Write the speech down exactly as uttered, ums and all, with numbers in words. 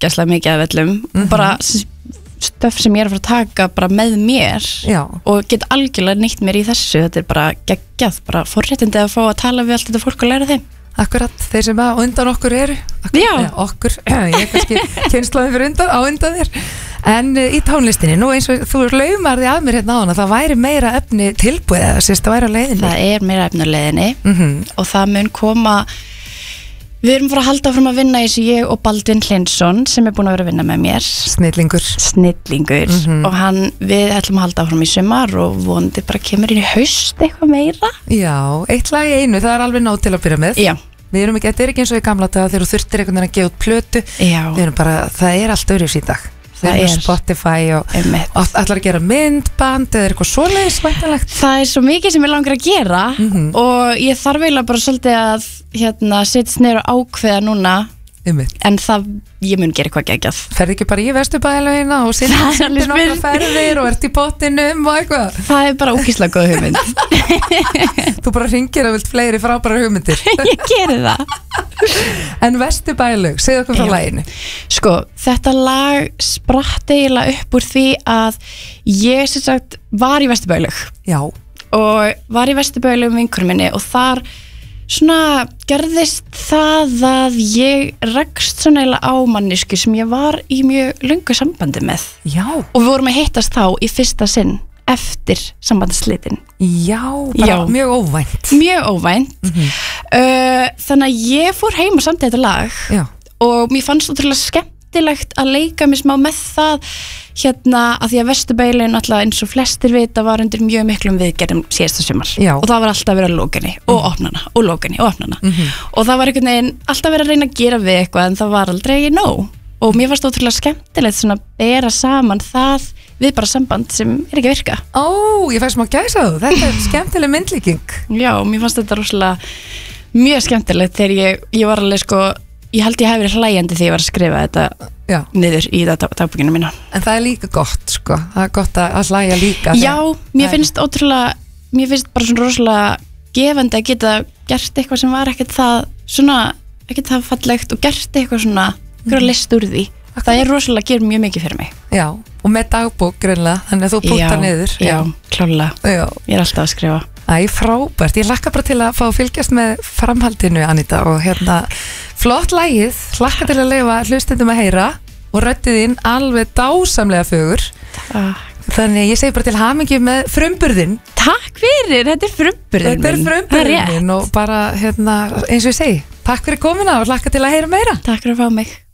ógeðslega mikið af öllum mm-hmm. bara stöf sem ég er að fara að taka bara með mér Já. og get algjörlega nýtt mér í þessu, þetta er bara geggjað, bara forréttindi að fá að tala við allt þetta fólk og læra þeim. Akkurat, þeir sem að undan okkur eru akkur, Já. ja, okkur, ég er kannski kynslaði fyrir undan, á undan þér en uh, í tónlistinni, nú eins og þú laumar því að mér hérna á hana, það væri meira efni tilbúið eða sérst það væri á leiðinni Það er meira efni á leiðinni mm-hmm. og það mun koma við erum bara að halda áfram að vinna eins og ég og Baldvin Hlinsson sem er búin að vera að vinna með mér Snillingur Snillingur mm-hmm. og hann, við ætlum að halda áfram í sumar og vonandi bara kemur inn í haust eitthvað meira Já, eitt lag í einu, það er alveg nóg til að byrja með Já Við erum ekki, þetta er ekki eins og í gamla daga þegar þú þurftir einhvern veginn að gefa út plötu Já. Við erum bara, það er allt öðruvísi í dag Það er Spotify og allar að gera myndband eða eitthvað svoleiðis væntanlegt Það er svo mikið sem ég langar að gera mm-hmm. og ég þarf eiginlega bara svolítið að hérna, setjast niður og ákveða núna Einmitt. en það, ég mun gera eitthvað geggjað Ferði ekki bara í Vesturbæjarlaugina og sinni nokkra ferðir og ert í pottinum og eitthvað Það er bara ógeðslega góð hugmynd Þú bara hringir og vilt fleiri frábæra hugmyndir Ég geri það En Vesturbæjarlaug, segðu okkur frá laginu Sko, þetta lag spratt eiginlega upp úr því að ég sem sagt var í Vesturbæjarlaug Já og var í Vesturbæjarlaug um vinkonum minni og þar svona gerðist það að ég rekst svona eiginlega á mannisku sem ég var í mjög löngu sambandi með Já og við vorum að hittast þá í fyrsta sinn eftir sambandsslitin Já, bara Já. mjög óvænt Mjög óvænt mm-hmm. uh, Þannig að ég fór heim og samti þetta lag Já. og mér fannst ótrúlega skemmtilegt að leika mér smá með það hérna að því að Vesturbæjarlaugin alltaf eins og flestir vita var undir mjög miklum viðgerðum síðasta sumar Já. og það var alltaf verið að lókinni og mm. opnana og lókinni og opnana mm-hmm. og það var einhvern veginn alltaf verið að reyna að gera við eitthvað en það var aldrei nóg og mér fannst ótrúlega skemmtilegt svona að bera saman það við bara samband sem er ekki að virka Ó, ég fæ smá gæsa þú, þetta er skemmtileg myndlíking Já, mér fannst þetta rosalega mjög skemmtilegt þegar ég, ég var alveg sko ég held ég hef verið hlæjandi þegar ég var að skrifa þetta Já. niður í þetta dagbókina mína En það er líka gott sko, það er gott að, að hlæja líka Já, mér finnst ótrúlega mér finnst bara svona rosalega gefandi að geta gert eitthvað sem var ekkert það svona, ekkert það fallegt og gert eitthvað svona, eitthvað mm. list úr því Akkur. Það er rosalega að gera mjög mikið fyrir mig Já, og með dagbók greinlega, þannig að þú púta niður Já, klálega, Já. Ég er alltaf að skrifa Æ, frábært, ég hlakka bara til að fá að fylgjast með framhaldinu Anita og hérna flott lagið, hlakka til að leifa hlustendum að heyra og röddið þín alveg dásamlega fögur Takk Þannig ég segi bara til hamingju með frumburðin Takk fyrir, þetta er frumburðin Þetta er frumburðin minn og bara hérna, eins og ég segi takk fyrir komuna og hlakka til að heyra meira Takk fyrir að fá mig